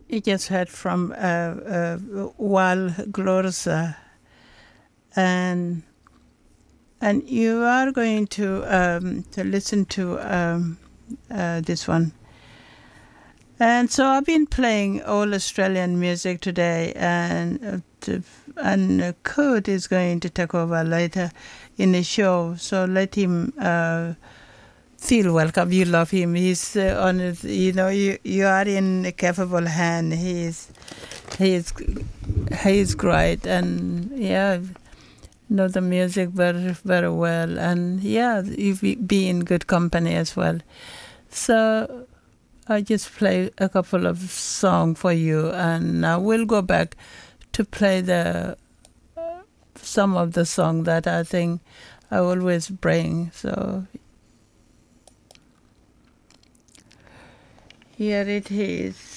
You just heard from Wal Glorza, and you are going to listen to this one. And so I've been playing all Australian music today, and Kurt is going to take over later in the show. So let him feel welcome. You love him. He's on his, you are in a capable hand. He's great, and yeah, know the music very very well, and yeah, you be in good company as well. So I just play a couple of songs for you, and I will go back to play the some of the song that I think I always bring. So here it is.